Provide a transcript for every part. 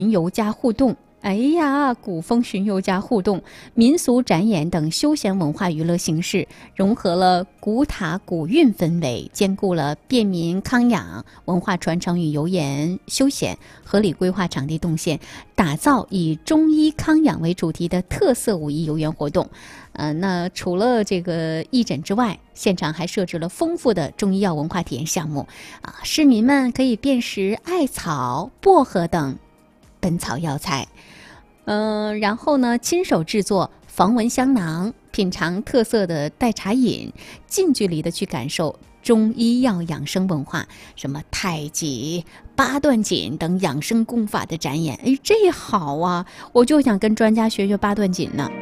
游加互动。哎呀，古风巡游加互动、民俗展演等休闲文化娱乐形式，融合了古塔古韵氛围，兼顾了便民康养、文化传承与游研休闲，合理规划场地动线，打造以中医康养为主题的特色五一游园活动。那除了这个义诊之外，现场还设置了丰富的中医药文化体验项目市民们可以辨识艾草、薄荷等本草药材。然后呢，亲手制作防蚊香囊，品尝特色的代茶饮，近距离的去感受中医药养生文化，什么太极、八段锦等养生功法的展演。哎，这好啊，我就想跟专家学学八段锦呢。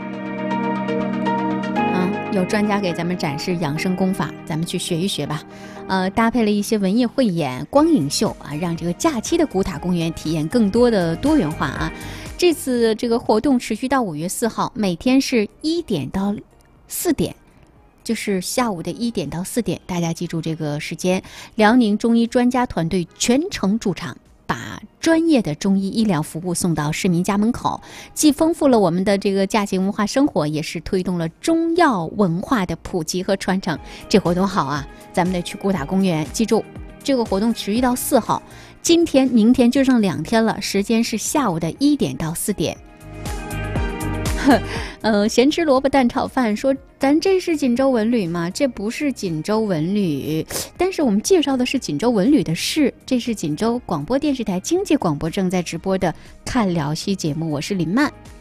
有专家给咱们展示养生功法，咱们去学一学吧。搭配了一些文艺汇演、光影秀让这个假期的古塔公园体验更多的多元化这次这个活动持续到5月4号，每天是1点到4点，就是下午的1点到4点，大家记住这个时间。辽宁中医专家团队全程驻场，把专业的中医医疗服务送到市民家门口，既丰富了我们的这个假期文化生活，也是推动了中药文化的普及和传承。这活动好啊，咱们得去古塔公园。记住，这个活动持续到4号，今天、明天就剩2天了，时间是下午的1点到4点。咸吃萝卜蛋炒饭说咱这是锦州文旅吗？这不是锦州文旅，但是我们介绍的是锦州文旅的事。这是锦州广播电视台经济广播正在直播的看辽西节目，我是林曼。